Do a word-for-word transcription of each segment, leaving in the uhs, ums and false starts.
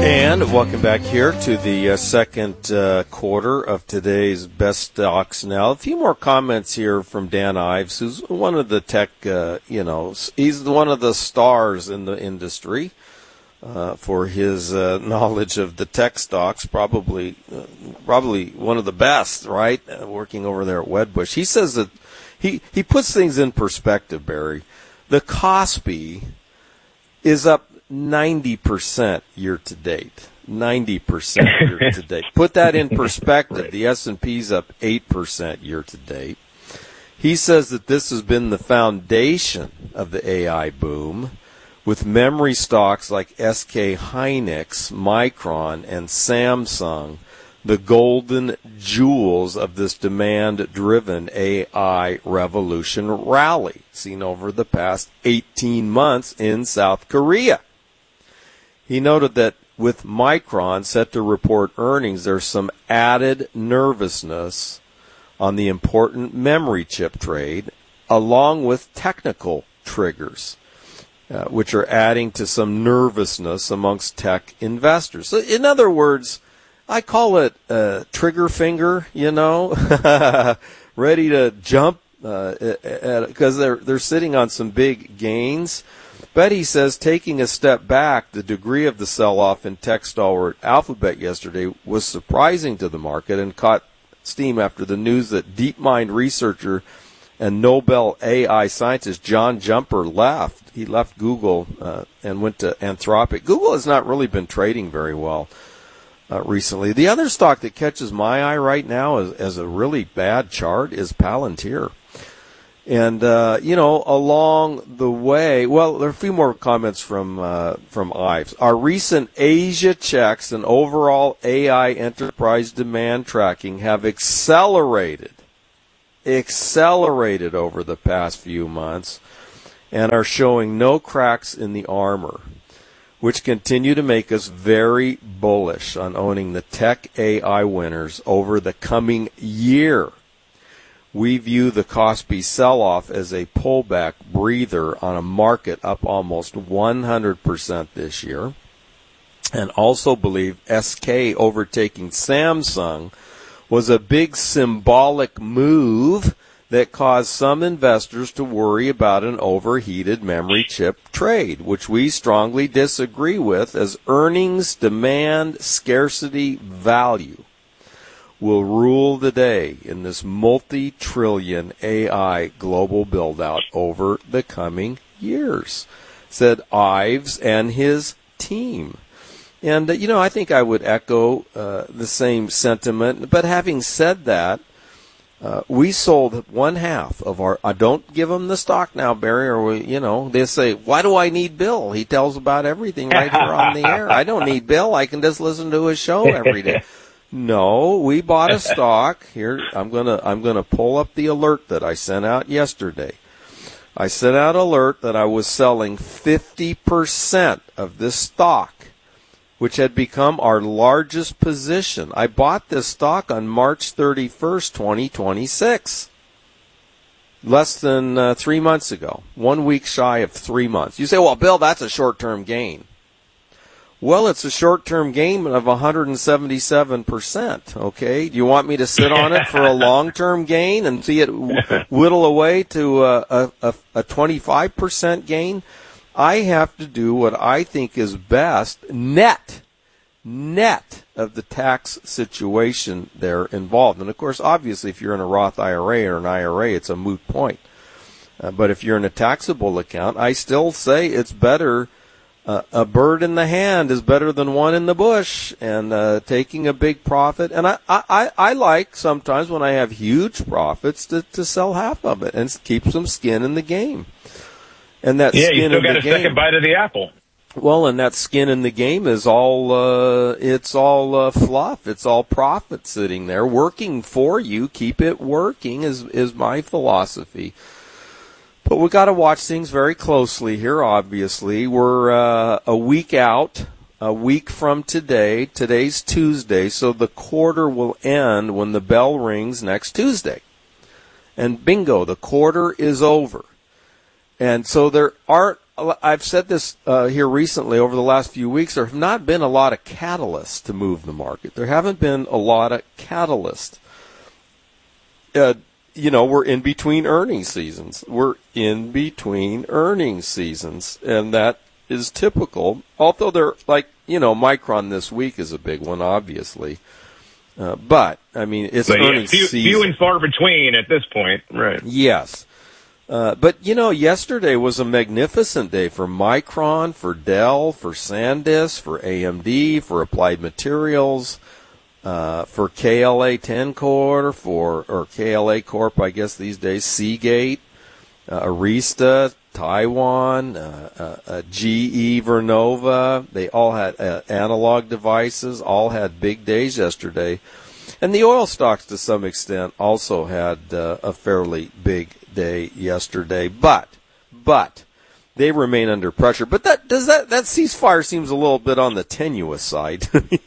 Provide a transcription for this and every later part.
And welcome back here to the uh, second uh, quarter of today's Best Stocks Now. A few more comments here from Dan Ives, who's one of the tech, uh, you know, he's one of the stars in the industry uh, for his uh, knowledge of the tech stocks, probably uh, probably one of the best, right, uh, working over there at Wedbush. He says that he, he puts things in perspective, Barry. The Kospi is up ninety percent year to date. ninety percent year to date. Put that in perspective. The S and P's up eight percent year to date. He says that this has been the foundation of the A I boom, with memory stocks like S K Hynix, Micron, and Samsung the golden jewels of this demand-driven A I revolution rally seen over the past eighteen months in South Korea. He noted that with Micron set to report earnings, there's some added nervousness on the important memory chip trade, along with technical triggers, uh, which are adding to some nervousness amongst tech investors. So in other words, I call it uh, trigger finger, you know, ready to jump because uh, they're they're sitting on some big gains. But he says, taking a step back, the degree of the sell-off in tech stalwart Alphabet yesterday was surprising to the market and caught steam after the news that DeepMind researcher and Nobel A I scientist John Jumper left. He left Google uh, and went to Anthropic. Google has not really been trading very well uh, recently. The other stock that catches my eye right now as, as a really bad chart is Palantir. And, uh, you know, along the way, well, there are a few more comments from, uh, from Ives. Our recent Asia checks and overall A I enterprise demand tracking have accelerated, accelerated over the past few months and are showing no cracks in the armor, which continue to make us very bullish on owning the tech A I winners over the coming year. We view the Kospi sell-off as a pullback breather on a market up almost one hundred percent this year, and also believe S K overtaking Samsung was a big symbolic move that caused some investors to worry about an overheated memory chip trade, which we strongly disagree with, as earnings, demand, scarcity, value will rule the day in this multi-trillion A I global build-out over the coming years, said Ives and his team. And, uh, you know, I think I would echo uh, the same sentiment. But having said that, uh, we sold one half of our, I don't give them the stock now, Barry, or, we, you know, they say, why do I need Bill? He tells about everything right here on the air. I don't need Bill. I can just listen to his show every day. No, we bought a stock. Here, I'm gonna I'm gonna pull up the alert that I sent out yesterday. I sent out alert that I was selling fifty percent of this stock, which had become our largest position. I bought this stock on March thirty-first, twenty twenty-six, less than uh, three months ago, one week shy of three months. You say, well, Bill, that's a short-term gain. Well, it's a short-term gain of one hundred seventy-seven percent, okay? Do you want me to sit on it for a long-term gain and see it whittle away to a, a, a twenty-five percent gain? I have to do what I think is best, net, net of the tax situation there involved. And, of course, obviously, if you're in a Roth I R A or an I R A, it's a moot point. Uh, but if you're in a taxable account, I still say it's better. Uh, a bird in the hand is better than one in the bush, and uh, taking a big profit. And I, I, I like sometimes when I have huge profits to, to sell half of it and keep some skin in the game. And that yeah, skin you still in got the a game, second bite of the apple. Well, and that skin in the game is all uh, it's all uh, fluff. It's all profit sitting there working for you. Keep it working is is my philosophy. But we've got to watch things very closely here, obviously. We're uh, a week out, a week from today. Today's Tuesday, so the quarter will end when the bell rings next Tuesday. And bingo, the quarter is over. And so there aren't I've said this uh, here recently over the last few weeks. There have not been a lot of catalysts to move the market. There haven't been a lot of catalysts. Uh, you know, we're in between earnings seasons. We're in between earnings seasons, and that is typical. Although they're like, you know, Micron this week is a big one, obviously. Uh, but, I mean, it's but earnings yeah, few, season. Few and far between at this point. Right. Yes. Uh, but, you know, yesterday was a magnificent day for Micron, for Dell, for SanDisk, for A M D, for Applied Materials, uh, for K L A Tencor, for, or K L A Corp, I guess these days, Seagate, uh, Arista, Taiwan, uh, uh, uh, G E Vernova. They all had uh, analog devices, all had big days yesterday. And the oil stocks, to some extent, also had uh, a fairly big day yesterday. But, but, they remain under pressure. But that does that that ceasefire seems a little bit on the tenuous side.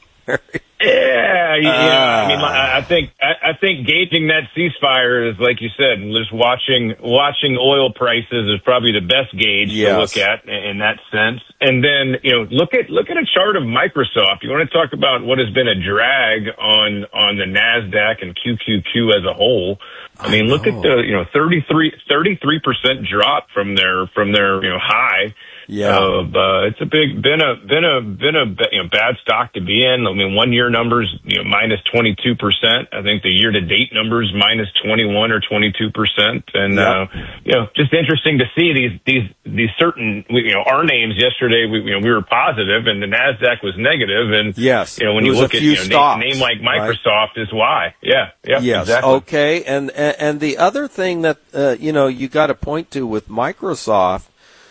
Yeah, yeah. Uh, I mean, I think I, I think gauging that ceasefire is, like you said, just watching watching oil prices is probably the best gauge yes. to look at in that sense. And then, you know, look at look at a chart of Microsoft. You want to talk about what has been a drag on on the NASDAQ and Q Q Q as a whole. I mean, I look at the you know thirty-three percent drop from their from their you know high. Yeah, uh, but it's a big been a been a been a you know bad stock to be in. I mean, one year numbers you know minus twenty-two percent. I think the year to date numbers minus twenty-one or twenty-two percent. And yep. uh, you know, just interesting to see these these these certain you know our names yesterday. We you know we were positive and the NASDAQ was negative. And yes, you know when you look at you know, name, name like Microsoft right? is why. Yeah, yeah, yes, exactly. Okay, and and the other thing that uh, you know you got to point to with Microsoft.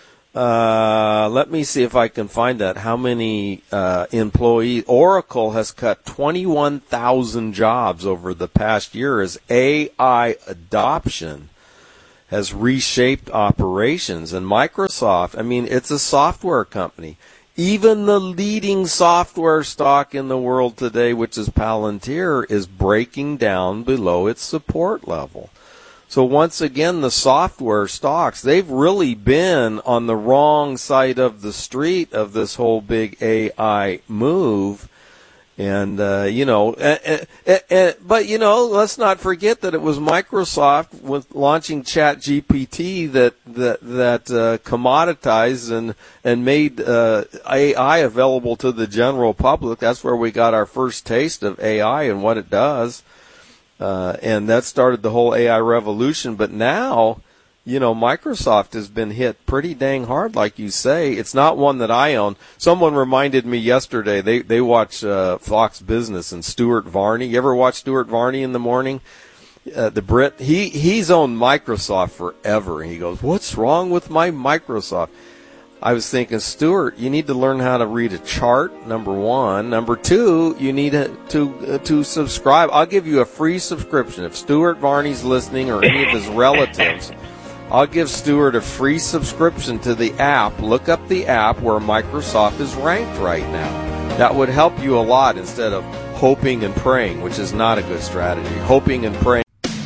Uh, let me see if I can find that. How many uh, employees? Oracle has cut twenty-one thousand jobs over the past year as A I adoption has reshaped operations. And Microsoft, I mean, it's a software company. Even the leading software stock in the world today, which is Palantir, is breaking down below its support level. So once again, the software stocks, they've really been on the wrong side of the street of this whole big A I move. And, uh, you know, uh, uh, uh, but, you know, let's not forget that it was Microsoft with launching ChatGPT that, that, that, uh, commoditized and, and made, uh, A I available to the general public. That's where we got our first taste of A I and what it does. Uh, and that started the whole A I revolution. But now, you know, Microsoft has been hit pretty dang hard, like you say. It's not one that I own. Someone reminded me yesterday, they, they watch uh, Fox Business and Stuart Varney. You ever watch Stuart Varney in the morning? Uh, the Brit, he, he's owned Microsoft forever. He goes, what's wrong with my Microsoft? I was thinking, Stuart, you need to learn how to read a chart, number one. Number two, you need to to, uh, to subscribe. I'll give you a free subscription. If Stuart Varney's listening or any of his relatives, I'll give Stuart a free subscription to the app. Look up the app where Microsoft is ranked right now. That would help you a lot instead of hoping and praying, which is not a good strategy. Hoping and praying.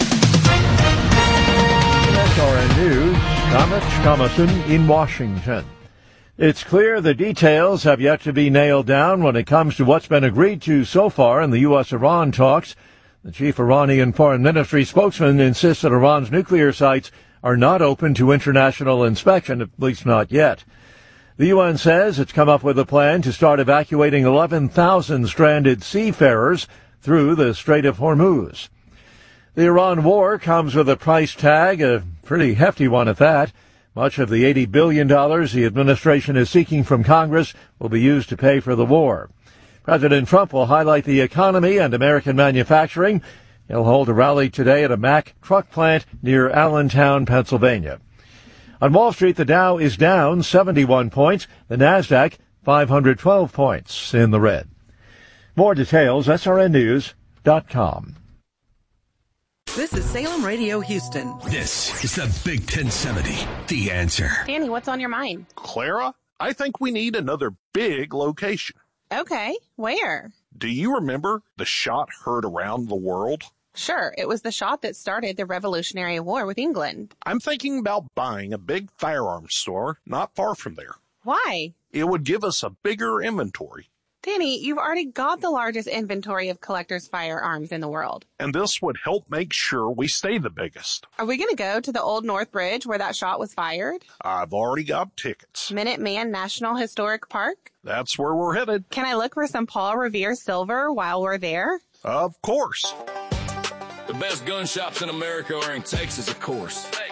S R N News, Thomas Thomason in Washington. It's clear the details have yet to be nailed down when it comes to what's been agreed to so far in the U S Iran talks. The chief Iranian foreign ministry spokesman insists that Iran's nuclear sites are not open to international inspection, at least not yet. The U N says it's come up with a plan to start evacuating eleven thousand stranded seafarers through the Strait of Hormuz. The Iran war comes with a price tag, a pretty hefty one at that. Much of the eighty billion dollars the administration is seeking from Congress will be used to pay for the war. President Trump will highlight the economy and American manufacturing. He'll hold a rally today at a Mack truck plant near Allentown, Pennsylvania. On Wall Street, the Dow is down seventy-one points. The NASDAQ, five hundred twelve points in the red. More details, S R N news dot com. This is Salem Radio Houston. This is the Big ten seventy, The Answer. Danny, what's on your mind? Clara, I think we need another big location. Okay, where? Do you remember the shot heard around the world? Sure, it was the shot that started the Revolutionary War with England. I'm thinking about buying a big firearms store not far from there. Why? It would give us a bigger inventory. Danny, you've already got the largest inventory of collectors' firearms in the world. And this would help make sure we stay the biggest. Are we going to go to the Old North Bridge where that shot was fired? I've already got tickets. Minuteman National Historic Park? That's where we're headed. Can I look for some Paul Revere silver while we're there? Of course. The best gun shops in America are in Texas, of course.